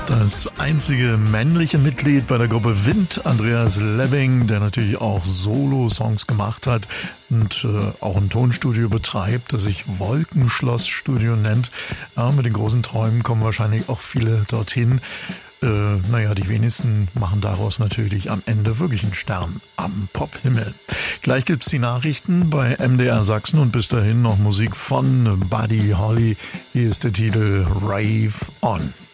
Das einzige männliche Mitglied bei der Gruppe Wind, Andreas Lebbing, der natürlich auch Solo-Songs gemacht hat und auch ein Tonstudio betreibt, das sich Wolkenschloss-Studio nennt. Ja, mit den großen Träumen kommen wahrscheinlich auch viele dorthin. Die wenigsten machen daraus natürlich am Ende wirklich einen Stern am Pophimmel. Gleich gibt's die Nachrichten bei MDR Sachsen und bis dahin noch Musik von Buddy Holly. Hier ist der Titel Rave On.